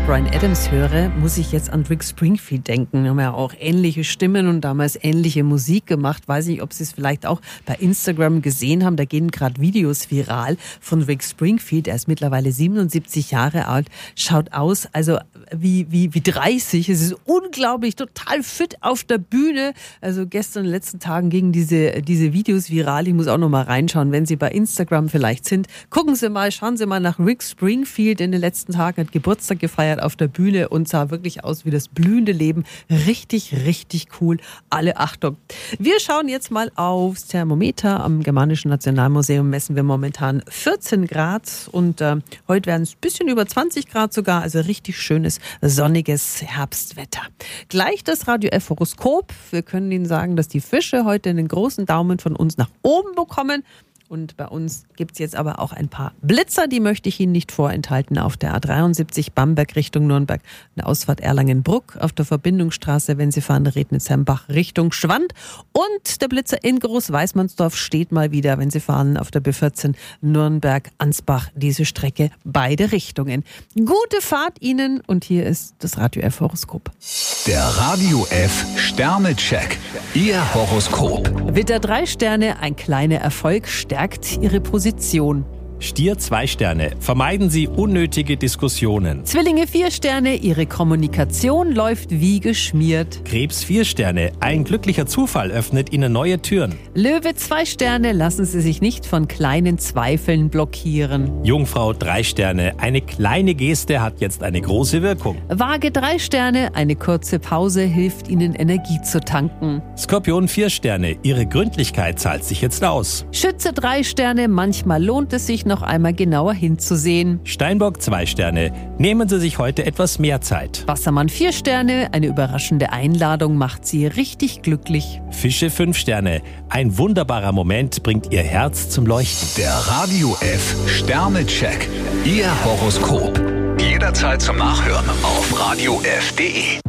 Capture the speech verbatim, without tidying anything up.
Bryan Adams höre, muss ich jetzt an Rick Springfield denken. Wir haben ja auch ähnliche Stimmen und damals ähnliche Musik gemacht. Weiß nicht, ob Sie es vielleicht auch bei Instagram gesehen haben. Da gehen gerade Videos viral von Rick Springfield. Er ist mittlerweile siebenundsiebzig Jahre alt, schaut aus, also wie, wie, wie dreißig. Es ist unglaublich, total fit auf der Bühne. Also gestern, in den letzten Tagen gingen diese, diese Videos viral. Ich muss auch noch mal reinschauen, wenn Sie bei Instagram vielleicht sind. Gucken Sie mal, schauen Sie mal nach Rick Springfield in den letzten Tagen, hat Geburtstag gefeiert auf der Bühne und sah wirklich aus wie das blühende Leben. Richtig, richtig cool. Alle Achtung. Wir schauen jetzt mal aufs Thermometer. Am Germanischen Nationalmuseum messen wir momentan vierzehn Grad und äh, heute werden es ein bisschen über zwanzig Grad sogar, also richtig schönes, sonniges Herbstwetter. Gleich das Radio F Horoskop. Wir können Ihnen sagen, dass die Fische heute einen großen Daumen von uns nach oben bekommen. Und bei uns gibt es jetzt aber auch ein paar Blitzer, die möchte ich Ihnen nicht vorenthalten. Auf der A dreiundsiebzig Bamberg Richtung Nürnberg, eine Ausfahrt Erlangen-Bruck. Auf der Verbindungsstraße, wenn Sie fahren, Rednitz-Hembach Richtung Schwand. Und der Blitzer in Groß-Weißmannsdorf steht mal wieder, wenn Sie fahren, auf der B vierzehn Nürnberg-Ansbach. Diese Strecke, beide Richtungen. Gute Fahrt Ihnen und hier ist das Radio F Horoskop. Der Radio F Sternecheck. Ihr Horoskop. Widder drei Sterne, ein kleiner Erfolg stärkt Ihre Position. Stier zwei Sterne. Vermeiden Sie unnötige Diskussionen. Zwillinge vier Sterne, Ihre Kommunikation läuft wie geschmiert. Krebs vier Sterne. Ein glücklicher Zufall öffnet Ihnen neue Türen. Löwe zwei Sterne, lassen Sie sich nicht von kleinen Zweifeln blockieren. Jungfrau drei Sterne. Eine kleine Geste hat jetzt eine große Wirkung. Waage drei Sterne, eine kurze Pause hilft Ihnen Energie zu tanken. Skorpion vier Sterne. Ihre Gründlichkeit zahlt sich jetzt aus. Schütze drei Sterne, manchmal lohnt es sich noch einmal genauer hinzusehen. Steinbock zwei Sterne. Nehmen Sie sich heute etwas mehr Zeit. Wassermann vier Sterne, eine überraschende Einladung macht Sie richtig glücklich. Fische fünf Sterne. Ein wunderbarer Moment bringt Ihr Herz zum Leuchten. Der Radio F Sternecheck. Ihr Horoskop. Jederzeit zum Nachhören auf radio f punkt de.